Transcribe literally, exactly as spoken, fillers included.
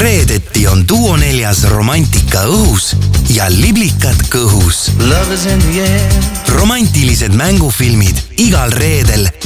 reedeti on Duo neljas romantika õhus ja liblikad kõhus. Romantilised mängufilmid igal reedel